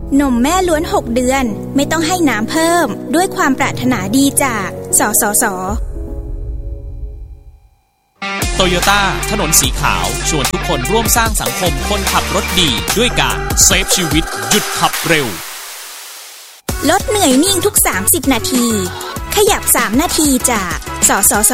นมแม่ล้วน6เดือนไม่ต้องให้น้ำเพิ่มด้วยความปรารถนาดีจากสสส. โตโยต้าถนนสีขาวชวนทุกคนร่วมสร้างสังคมคนขับรถดีด้วยการเซฟชีวิตหยุดขับเร็วลดเหนื่อยนิ่งทุก30นาทีขยับ3นาทีจากสสส.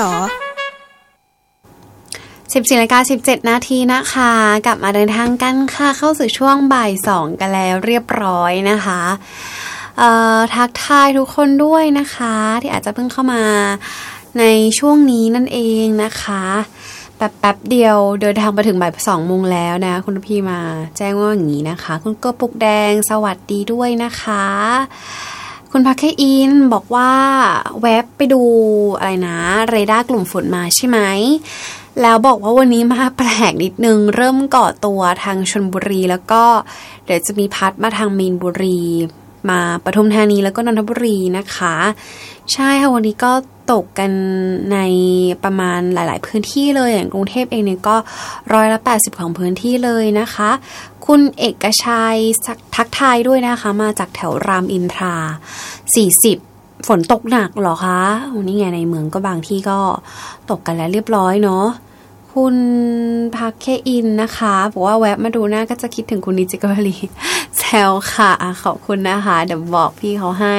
14:17 นาทีนะคะกลับมาเดินทางกันค่ะเข้าสู่ช่วงบ่าย2กันแล้วเรียบร้อยนะคะทักทายทุกคนด้วยนะคะที่อาจจะเพิ่งเข้ามาในช่วงนี้นั่นเองนะคะแป๊บเดียวเดินทางไปถึงบ่าย2 โมงแล้วนะคุณพี่มาแจ้งว่าอย่างนี้นะคะคุณกปุกแดงสวัสดีด้วยนะคะคุณพักเคอินบอกว่าแวบไปดูอะไรนะเรดาร์กลุ่มฝนมาใช่ไหมแล้วบอกว่าวันนี้มาแปลกนิดนึงเริ่มก่อตัวทางชลบุรีแล้วก็เดี๋ยวจะมีพัดมาทางมีนบุรีมาปทุมธานีแล้วก็นนทบุรีนะคะใช่ค่ะวันนี้ก็ตกกันในประมาณหลายๆพื้นที่เลยอย่างกรุงเทพเองเนี่ยก็80%ของพื้นที่เลยนะคะคุณเอกชัยทักทายด้วยนะคะมาจากแถวรามอินทรา40ฝนตกหนักเหรอคะวันนี้ไงในเมืองก็บางที่ก็ตกกันแล้วเรียบร้อยเนาะคุณพักเคอินนะคะบอกว่าแวะมาดูหน้าก็จะคิดถึงคุณนิจิกวลีแซวค่ะขอบคุณนะคะเดี๋ยวบอกพี่เขาให้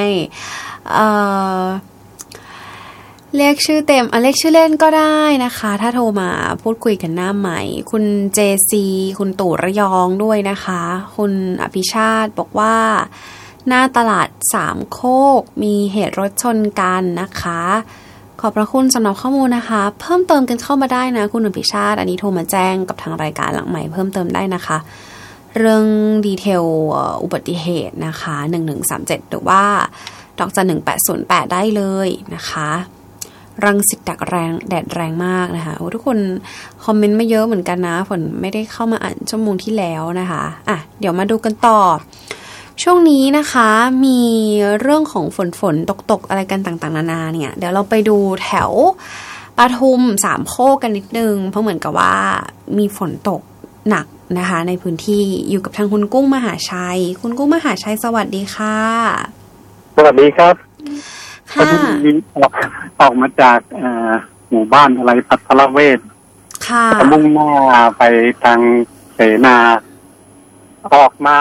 เรียกชื่อเต็มเรียกชื่อเล่นก็ได้นะคะถ้าโทรมาพูดคุยกันหน้าใหม่คุณเจซีคุณตู่ระยองด้วยนะคะคุณอภิชาติบอกว่าหน้าตลาด3โคกมีเหตุรถชนกันนะคะขอบพระคุณสำหรับข้อมูลนะคะเพิ่มเติมกันเข้ามาได้นะคุณอภิชาติอันนี้โทรมาแจ้งกับทางรายการหลังใหม่เพิ่มเติมได้นะคะเรื่องดีเทลอุบัติเหตุนะคะ1137หรือว่าดอกจัน1808ได้เลยนะคะรังสิตแดดแรงมากนะคะทุกคนคอมเมนต์มาเยอะเหมือนกันนะฝนไม่ได้เข้ามาอ่านชั่วโมงที่แล้วนะคะเดี๋ยวมาดูกันต่อช่วงนี้นะคะมีเรื่องของฝนตกอะไรกันต่างๆนานาเนี่ยเดี๋ยวเราไปดูแถวปทุม3โคกกันนิดนึงเพราะเหมือนกับว่ามีฝนตกหนักนะคะในพื้นที่อยู่กับทางคุณกุ้งมหาชัยคุณกุ้งมหาชัยสวัสดีค่ะสวัสดีครับค่ะออกมาจากหมู่บ้านอะไรพัทรเวชค่ะมุ่งหน้าไปทางเสนาออกมา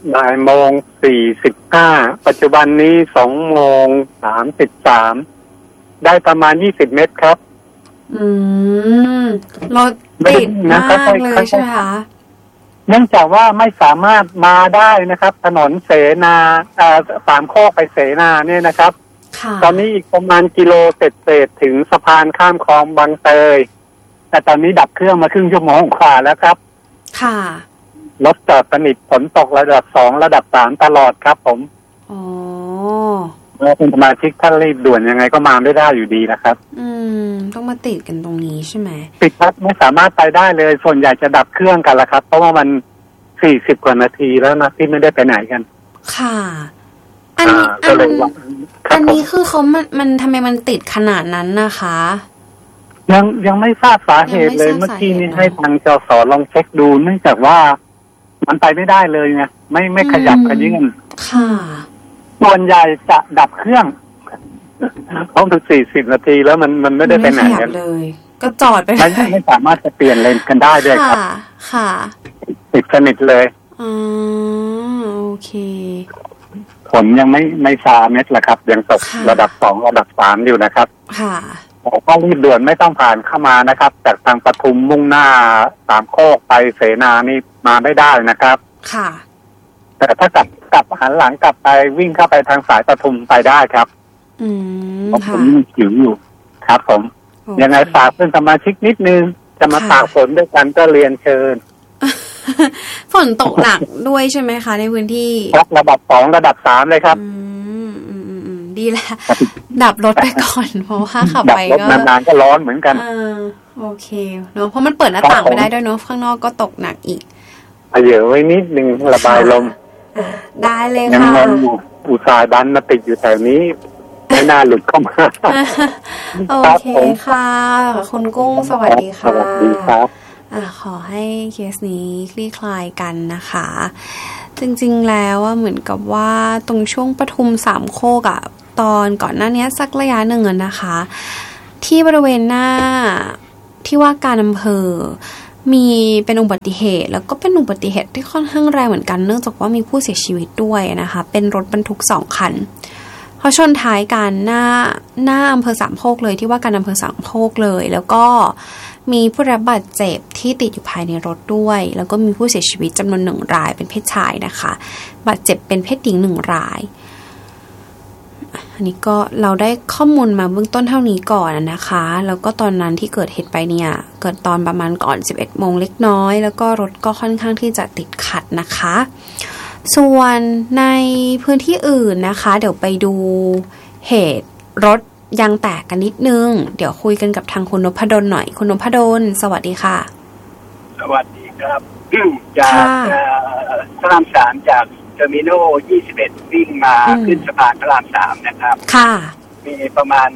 บ่าย 1:45ปัจจุบันนี้2:33ได้ประมาณ20 เมตรครับรถติดมากเลยใช่ไหมคะเนื่องจากว่าไม่สามารถมาได้นะครับถนนเสนา3โคกไปเสนาเนี่ยนะครับตอนนี้อีกประมาณกิโลเศษถึงสะพานข้ามคลองบางเตยแต่ตอนนี้ดับเครื่องมาครึ่งชั่วโมงกว่าแล้วครับค่ะรถจอดสนิทฝนตกระดับ2ระดับ3ตลอดครับผมเมื่อเป็นสมาชิกท่านรีบด่วนยังไงก็มาไม่ได้อยู่ดีนะครับต้องมาติดกันตรงนี้ใช่ไหมติดครับไม่สามารถไปได้เลยส่วนใหญ่จะดับเครื่องกันละครับเพราะว่ามัน40 กว่านาทีแล้วนะที่ไม่ได้ไปไหนกันค่ะอันนี้คือเขามันทำไมมันติดขนาดนั้นนะคะยังไม่ทราบสาเหตุเลยเมื่อกี้นี้ให้ทางจส.ลองเช็คดูเนื่องจากว่ามันไปไม่ได้เลยไงไม่ขยับขยื่นค่ะส่วนใหญ่จะดับเครื่องต้องถึง40 นาทีแล้วมันไม่ได้ไปไหนกันเลยก็จอดไปไม่สามารถจะเปลี่ยนเลนกันได้ด้วยครับค่ะติดสนิทเลยโอเคฝนยังไม่ซาเม็ดละครับยังตกระดับ2ระดับ3อยู่นะครับค่ะก็รีบด่วนไม่ต้องผ่านเข้ามานะครับจากทางปทุมมุ่งหน้า3โคกไปเสนานี่มาไม่ได้นะครับค่ะแต่ถ้ากลับหันหลังกลับไปวิ่งเข้าไปทางสายปทุมไปได้ครับผมหิวอยู่ครับผมยังไงฝากเพื่อนสมาชิกนิดนึงจะมาตากฝนด้วยกันก็เรียนเชิญฝนตกหนักด้วยใช่ไหมคะในพื้นที่ครับระดับ2ระดับ3เลยครับดีแล้วดับรถไปก่อนเพราะว่าขับไปก็นานๆก็ร้อนเหมือนกันโอเคเนาะเพราะมันเปิดหน้าต่างไม่ได้ด้วยเนาะข้างนอกก็ตกหนักอีกเยอะไว้นิดนึงระบายลมได้เลยค่ะยังอุตสาห์ดันมาติดอยู่แถวนี้ไม่น่าหลุดเข้ามาโอเคค่ะคุณกุ้งสวัสดีค่ะสวัสดีครับขอให้เคสนี้คลี่คลายกันนะคะจริงๆแล้วเหมือนกับว่าตรงช่วงปทุมสามโคกอะตอนก่อนหน้านี้สักระยะหนึ่งนะคะที่บริเวณหน้าที่ว่าการอำเภอมีเป็นอุบัติเหตุแล้วก็เป็นอุบัติเหตุที่ค่อนข้างแรงเหมือนกันเนื่องจากว่ามีผู้เสียชีวิตด้วยนะคะเป็นรถบรรทุก2 คันเขาชนท้ายกันหน้าอำเภอสามโคกเลยที่ว่าการอำเภอสามโคกเลยแล้วก็มีผู้รับบาดเจ็บที่ติดอยู่ภายในรถด้วยแล้วก็มีผู้เสียชีวิตจำนวน1 รายเป็นเพศชายนะคะบาดเจ็บเป็นเพศหญิง1 รายอันนี้ก็เราได้ข้อมูลมาเบื้องต้นเท่านี้ก่อนนะคะแล้วก็ตอนนั้นที่เกิดเหตุไปเนี่ยเกิดตอนประมาณก่อน 11 โมงเล็กน้อยแล้วก็รถก็ค่อนข้างที่จะติดขัดนะคะส่วนในพื้นที่อื่นนะคะเดี๋ยวไปดูเหตุรถยางแตกกันนิดนึงเดี๋ยวคุยกันกับทางคุณนพดลหน่อยคุณนพดลสวัสดีค่ะสวัสดีครับ จากพระราม 3จากเทอร์มินอล21วิ่งมาขึ้นสะพานพระราม 3นะครับค่ะมีประมาณ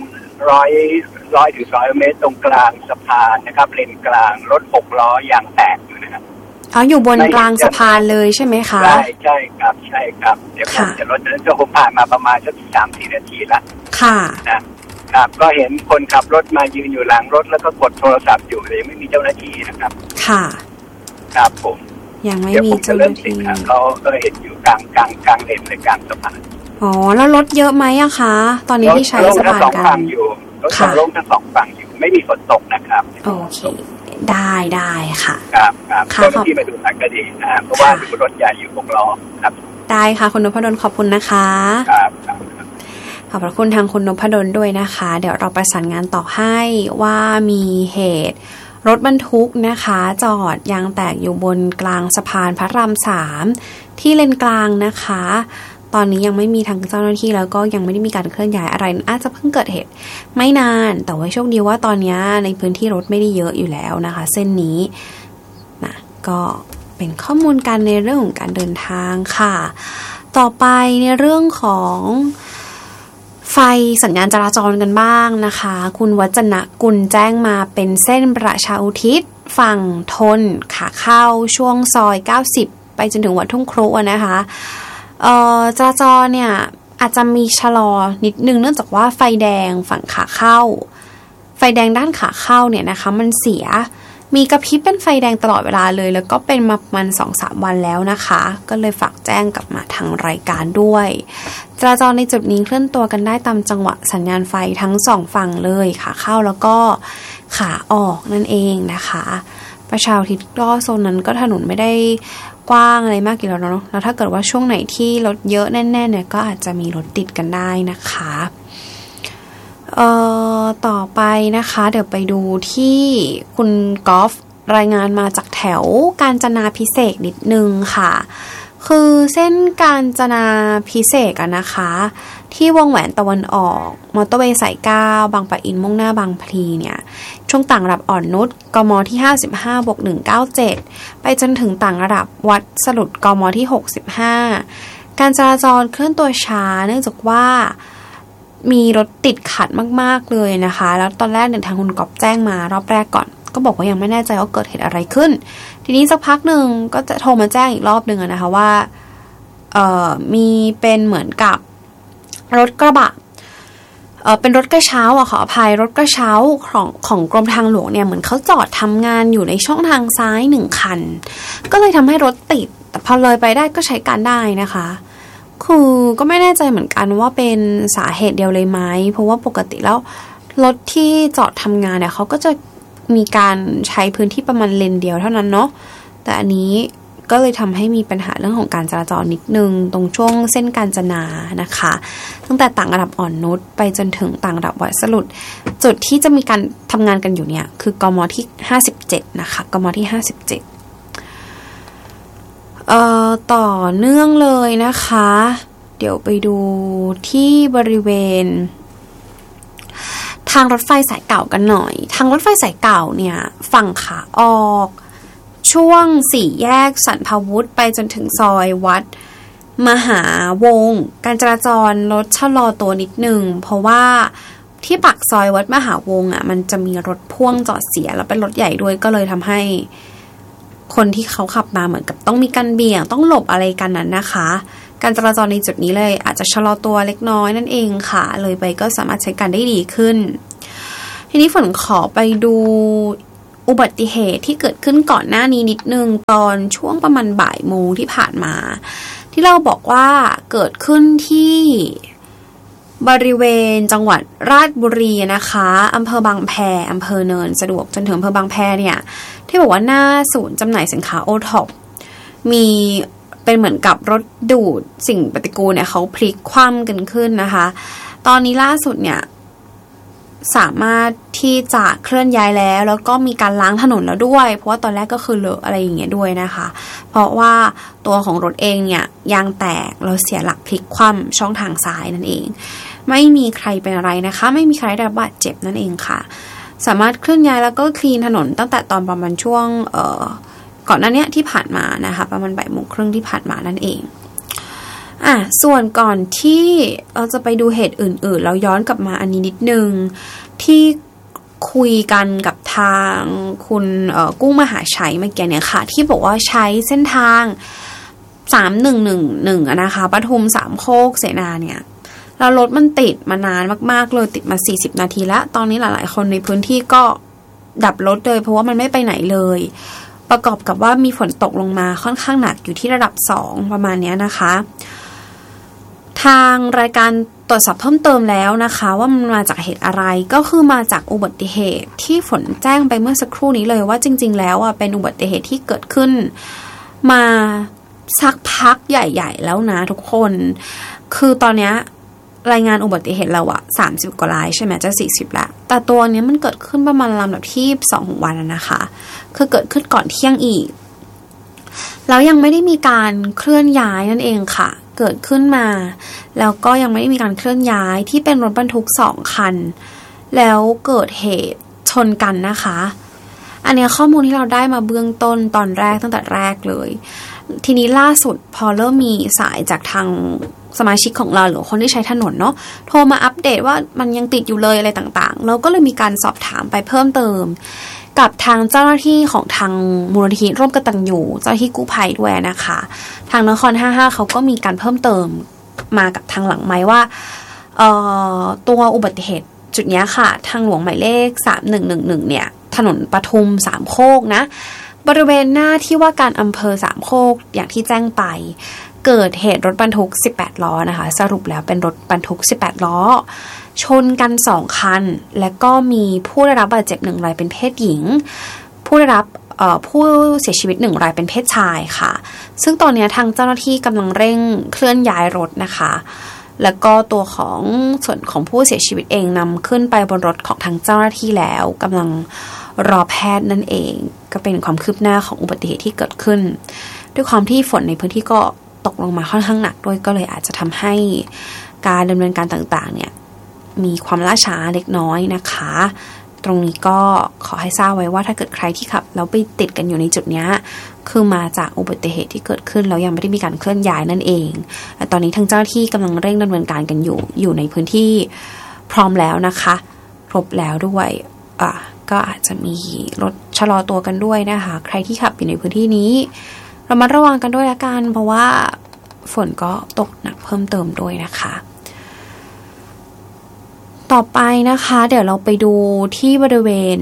100 ถึง 200 เมตรตรงกลางสะพานนะครับเลนกลางรถ6 ล้อยางแตกอยู่นะครับอยู่บนกลางสะพานเลยใช่ไหมคะใช่ครับเดี๋ยวผมจะรถนั้นจะคงผ่านมาประมาณสัก 3-4 นาทีละค่ะนะครับก็เห็นคนขับรถมายืนอยู่หลังรถแล้วก็กดโทรศัพท์อยู่เลยไม่มีเจ้าหน้าที่นะครับค่ะครับผมยังไม่มีเจ้าหน้าที่เขาเห็นอยู่กลางเลนเลยกลางสะพานแล้วรถเยอะไหมอะคะตอนนี้ที่ใช้สะพานกันรถลงทั้ง2 ฝั่งอยู่ไม่มีฝนตกนะครับโอเคได้ค่ะครับเจ้าหน้าที่มาดูทางก็ดีนะเพราะว่ามีรถใหญ่อยู่6 ล้อครับได้ค่ะคุณนพดลขอบคุณนะคะครับขอบพระคุณทางคุณนพดลด้วยนะคะเดี๋ยวเราประสานงานต่อให้ว่ามีเหตุรถบรรทุกนะคะจอดยางแตกอยู่บนกลางสะพานพระราม 3ที่เลนกลางนะคะตอนนี้ยังไม่มีทางเจ้าหน้าที่แล้วก็ยังไม่ได้มีการเคลื่อนย้ายอะไรอาจจะเพิ่งเกิดเหตุไม่นานแต่ว่าโชคดีว่าตอนนี้ในพื้นที่รถไม่ได้เยอะอยู่แล้วนะคะเส้นนี้นะก็เป็นข้อมูลกันในเรื่องของการเดินทางค่ะต่อไปในเรื่องของไฟสัญญาณจราจรกันบ้างนะคะคุณวัจนะกุลแจ้งมาเป็นเส้นประชาอุทิศฝั่งธนขาเข้าช่วงซอย90ไปจนถึงวัดทุ่งครุนะคะจราจรเนี่ยอาจจะมีชะลอนิดนึงเนื่องจากว่าไฟแดงฝั่งขาเข้าไฟแดงด้านขาเข้าเนี่ยนะคะมันเสียมีกระพริบเป็นไฟแดงตลอดเวลาเลยแล้วก็เป็นมาประมาณ 2-3 วันแล้วนะคะก็เลยฝากแจ้งกลับมาทางรายการด้วยจราจรในจุดนี้เคลื่อนตัวกันได้ตามจังหวะสัญญาณไฟทั้ง2 ฝั่งเลยขาเข้าแล้วก็ขาออกนั่นเองนะคะประชาอุทิศก็โซนนั้นก็ถนนไม่ได้กว้างอะไรมากอยู่แล้วเนาะแล้วถ้าเกิดว่าช่วงไหนที่รถเยอะแน่ๆเนี่ยก็อาจจะมีรถติดกันได้นะคะต่อไปนะคะเดี๋ยวไปดูที่คุณกอล์ฟรายงานมาจากแถวกาญจนาภิเษกนิดนึงค่ะคือเส้นกาญจนาภิเษกนะคะที่วงแหวนตะวันออกมอเตอร์เวย์สาย9บางปะอินมุ่งหน้าบางพลีเนี่ยช่วงต่างระดับอ่อนนุชกมที่55/197ไปจนถึงต่างระดับวัดสลุดกมที่65การจราจรเคลื่อนตัวช้าเนื่องจากว่ามีรถติดขัดมากๆเลยนะคะแล้วตอนแรกเนี่ยทางคุณกอบแจ้งมารอบแรกก่อนก็บอกว่ายังไม่แน่ใจว่าเกิดเหตุอะไรขึ้นทีนี้สักพักหนึ่งก็จะโทรมาแจ้งอีกรอบนึงนะคะว่ามีเป็นเหมือนกับรถกระบะเป็นรถกระเช้าขออภัยรถกระเช้าของกรมทางหลวงเนี่ยเหมือนเขาจอดทำงานอยู่ในช่องทางซ้าย1 คันก็เลยทำให้รถติดแต่พอเลยไปได้ก็ใช้การได้นะคะคือก็ไม่แน่ใจเหมือนกันว่าเป็นสาเหตุเดียวเลยไหมเพราะว่าปกติแล้วรถที่จอดทำงานเนี่ยเขาก็จะมีการใช้พื้นที่ประมาณเลนเดียวเท่านั้นเนาะแต่อันนี้ก็เลยทำให้มีปัญหาเรื่องของการจราจรนิดนึงตรงช่วงเส้นกาญจนานะคะตั้งแต่ต่างระดับอ่อนนุชไปจนถึงต่างระดับวัดสลุดจุดที่จะมีการทำงานกันอยู่เนี่ยคือกมที่57นะคะกมที่57ต่อเนื่องเลยนะคะเดี๋ยวไปดูที่บริเวณทางรถไฟสายเก่ากันหน่อยทางรถไฟสายเก่าเนี่ยฝั่งขาออกช่วง4 แยกสรรพาวุธไปจนถึงซอยวัดมหาวงศ์การจราจรรถชะลอตัวนิดนึงเพราะว่าที่ปากซอยวัดมหาวงศ์มันจะมีรถพ่วงจอดเสียแล้วเป็นรถใหญ่ด้วยก็เลยทำให้คนที่เขาขับมาเหมือนกับต้องมีการเบี่ยงต้องหลบอะไรกันนั้นนะคะการจราจรในจุดนี้เลยอาจจะชะลอตัวเล็กน้อยนั่นเองค่ะเลยไปก็สามารถใช้การได้ดีขึ้นทีนี้ฝนขอไปดูอุบัติเหตุที่เกิดขึ้นก่อนหน้านี้นิดนึงตอนช่วงประมาณบ่ายโมงที่ผ่านมาที่เราบอกว่าเกิดขึ้นที่บริเวณจังหวัดราชบุรีนะคะอำเภอบางแพอำเภอเนินสะดวกจนถึงอำเภอบางแพเนี่ยที่บอกว่าหน้าศูนย์จำหน่ายสินค้าโอท็อปมีเป็นเหมือนกับรถดูดสิ่งปฏิกูลเนี่ยเขาพลิกคว่ำกันขึ้นนะคะตอนนี้ล่าสุดเนี่ยสามารถที่จะเคลื่อนย้ายแล้วก็มีการล้างถนนแล้วด้วยเพราะว่าตอนแรกก็คือเลอะอะไรอย่างเงี้ยด้วยนะคะเพราะว่าตัวของรถเองเนี่ยยางแตกเราเสียหลักพลิกคว่ำช่องทางซ้ายนั่นเองไม่มีใครเป็นอะไรนะคะไม่มีใครได้รับบาดเจ็บนั่นเองค่ะสามารถเคลื่อนย้ายแล้วก็คลีนถนนตั้งแต่ตอนประมาณช่วงก่อนหน้านี้ที่ผ่านมานะคะประมาณบ่ายโมงครึ่งที่ผ่านมานั่นเองส่วนก่อนที่เราจะไปดูเหตุอื่นๆเราย้อนกลับมาอันนี้นิดนึงที่คุยกันกับทางคุณกุ้งมหาชัยเมื่อกี้เนี่ยค่ะที่บอกว่าใช้เส้นทาง3111นะคะปทุมสามโคกเสนาเนี่ยแล้วรถมันติดมานานมากๆเลยติดมา40นาทีแล้วตอนนี้หลายๆคนในพื้นที่ก็ดับรถเลยเพราะว่ามันไม่ไปไหนเลยประกอบกับว่ามีฝนตกลงมาค่อนข้างหนักอยู่ที่ระดับ2ประมาณนี้นะคะทางรายการตรวจสอบเพิ่มเติมแล้วนะคะว่ามันมาจากเหตุอะไรก็คือมาจากอุบัติเหตุที่ฝนแจ้งไปเมื่อสักครู่นี้เลยว่าจริงๆแล้วเป็นอุบัติเหตุที่เกิดขึ้นมาสักพักใหญ่ๆแล้วนะทุกคนคือตอนนี้รายงานอุบัติเหตุเรา30กว่ารายใช่ไหมจะ40ละแต่ตัวนี้มันเกิดขึ้นประมาณลำดับที่2วันนะคะคือเกิดขึ้นก่อนเที่ยงอีกแล้วยังไม่ได้มีการเคลื่อนย้ายนั่นเองค่ะเกิดขึ้นมาแล้วก็ยังไม่ได้มีการเคลื่อนย้ายที่เป็นรถบรรทุก2คันแล้วเกิดเหตุชนกันนะคะอันนี้ข้อมูลที่เราได้มาเบื้องต้นตอนแรกตั้งแต่แรกเลยทีนี้ล่าสุดพอเริ่มมีสายจากทางสมาชิกของเราหรือคนที่ใช้ถนนเนาะโทรมาอัปเดตว่ามันยังติดอยู่เลยอะไรต่างๆเราก็เลยมีการสอบถามไปเพิ่มเติมกับทางเจ้าหน้าที่ของทางมูลนิธิร่วมกตัญญูเจ้าหน้าที่กู้ภัยด้วยนะคะทางนคร55เขาก็มีการเพิ่มเติมมากับทางหลังไม้ว่าตัวอุบัติเหตุจุดนี้ค่ะทางหลวงหมายเลข3111เนี่ยถนนปทุมสามโคกนะบริเวณหน้าที่ว่าการอำเภอสามโคกอย่างที่แจ้งไปเกิดเหตุรถบรรทุก18ล้อนะคะสรุปแล้วเป็นรถบรรทุก18ล้อชนกัน2คันและก็มีผู้ได้รับบาดเจ็บ1รายเป็นเพศหญิงผู้เสียชีวิต1รายเป็นเพศชายค่ะซึ่งตอนนี้ทางเจ้าหน้าที่กำลังเร่งเคลื่อนย้ายรถนะคะแล้วก็ตัวของส่วนของผู้เสียชีวิตเองนำขึ้นไปบนรถของทางเจ้าหน้าที่แล้วกำลังรอแพทย์นั่นเองก็เป็นความคืบหน้าของอุบัติเหตุที่เกิดขึ้นด้วยความที่ฝนในพื้นที่ก็ตกลงมาค่อนข้างหนักด้วยก็เลยอาจจะทำให้การดำเนินการต่างๆเนี่ยมีความล่าช้าเล็กน้อยนะคะตรงนี้ก็ขอให้ทราบไว้ว่าถ้าเกิดใครที่ขับแล้วไปติดกันอยู่ในจุดนี้คือมาจากอุบัติเหตุที่เกิดขึ้นแล้วยังไม่ได้มีการเคลื่อนย้ายนั่นเองแต่ตอนนี้ทางเจ้าหน้าที่กำลังเร่งดำเนินการกันอยู่ในพื้นที่พร้อมแล้วนะคะครบแล้วด้วยก็อาจจะมีรถชะลอตัวกันด้วยนะคะใครที่ขับอยู่ในพื้นที่นี้เรามาระวังกันด้วยละกันเพราะว่าฝนก็ตกหนักเพิ่มเติมด้วยนะคะต่อไปนะคะเดี๋ยวเราไปดูที่บริเวณ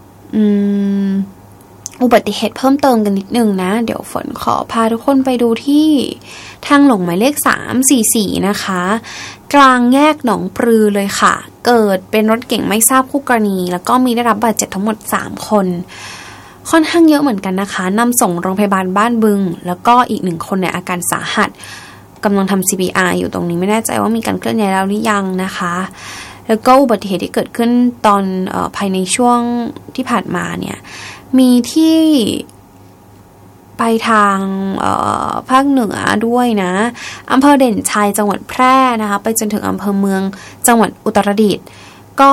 อุบัติเหตุเพิ่มเติมกันนิดนึงนะเดี๋ยวฝนขอพาทุกคนไปดูที่ทางหลวงหมายเลข344นะคะกลางแยกหนองปลือเลยค่ะเกิดเป็นรถเก๋งไม่ทราบคู่กรณีแล้วก็มีได้รับบาดเจ็บทั้งหมด3คนค่อนข้างเยอะเหมือนกันนะคะนำส่งโรงพยาบาลบ้านบึงแล้วก็อีก1คนเนี่ยอาการสาหัสกำลังทำ CPR อยู่ตรงนี้ไม่แน่ใจว่ามีการเคลื่อนย้ายแล้วหรือยังนะคะแล้วก็อุบัติเหตุที่เกิดขึ้นตอนภายในช่วงที่ผ่านมาเนี่ยมีที่ไปทางภาคเหนือด้วยนะอำเภอเด่นชัยจังหวัดแพร่นะคะไปจนถึงอำเภอเมืองจังหวัดอุตรดิตถ์ก็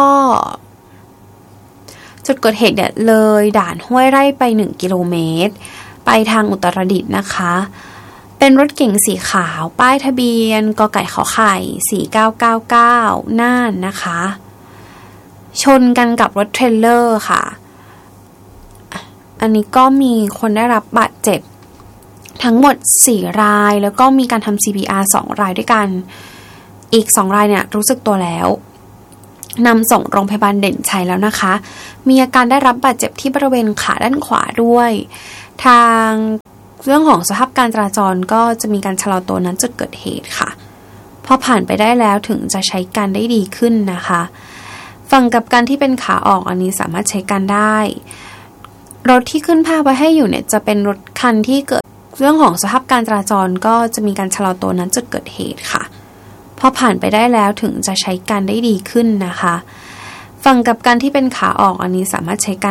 จุดเกิดเหตุเนี่ยเลยด่านห้วยไร่ไป1กิโลเมตรไปทางอุตรดิตถ์นะคะเป็นรถเก๋งสีขาวป้ายทะเบียนกไก่ขอไข่4999น่านนะคะชนกันกับรถเทรลเลอร์ค่ะอันนี้ก็มีคนได้รับบาดเจ็บทั้งหมด4รายแล้วก็มีการทำ CPR 2รายด้วยกันอีก2รายเนี่ยรู้สึกตัวแล้วนำส่งโรงพยาบาลเด่นชัยแล้วนะคะมีอาการได้รับบาดเจ็บที่บริเวณขาด้านขวาด้วยทางเรื่องของสภาพการจราจรก็จะมีการชะลอตัวนั้นจุดเกิดเหตุค่ะพอผ่านไปได้แล้วถึงจะใช้การได้ดีขึ้นนะคะฝั่งกับการที่เป็นขาออกอันนี้สามารถใช้การได้รถที่ขึ้นภาพไว้ให้อยู่เนี่ยจะเป็นรถคันที่เกิดเรื่องของสภาพการจราจรก็จะมีการชะลอตัวนั้นจุดเกิดเหตุค่ะพอผ่านไปได้แล้วถึงจะใช้การได้ดีขึ้นนะคะฝั่งกับการที่เป็นขาออกอันนี้สามารถใช้การ